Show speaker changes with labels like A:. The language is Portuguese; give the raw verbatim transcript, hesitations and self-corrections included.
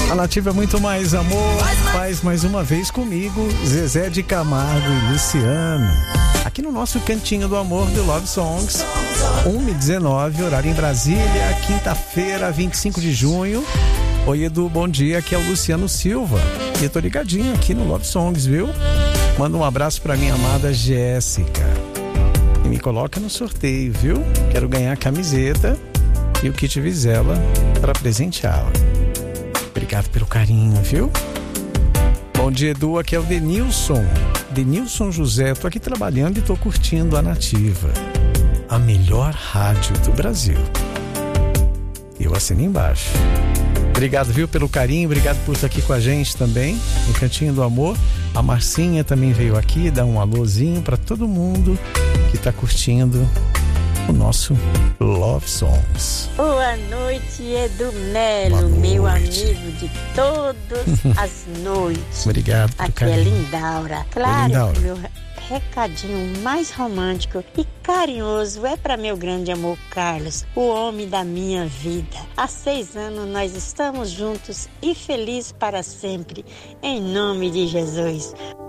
A: A Nativa é muito mais amor. Faz mais uma vez comigo, Zezé de Camargo e Luciano. Aqui no nosso Cantinho do Amor de Love Songs. uma e dezenove, horário em Brasília, quinta-feira, vinte e cinco de junho. Oi, Edu, bom dia. Aqui é o Luciano Silva. E eu tô ligadinho aqui no Love Songs, viu? Manda um abraço pra minha amada Jéssica. E me coloca no sorteio, viu? Quero ganhar a camiseta e o kit Vizela para presenteá-la. Obrigado pelo carinho, viu? Bom dia, Edu. Aqui é o Denilson. Denilson José. Tô aqui trabalhando e tô curtindo a Nativa. A melhor rádio do Brasil. Eu assino embaixo. Obrigado, viu, pelo carinho. Obrigado por estar aqui com a gente também no Cantinho do Amor. A Marcinha também veio aqui dar um alôzinho para todo mundo que tá curtindo o nosso Love Songs.
B: Boa noite, Edu Melo, meu amigo de todas as noites.
A: Obrigado pelo
B: Aqui
A: carinho.
B: é Lindaura. Claro,
A: Lindaura.
B: que meu recadinho mais romântico e carinhoso é para meu grande amor Carlos, o homem da minha vida. Há seis anos nós estamos juntos e felizes para sempre, em nome de Jesus.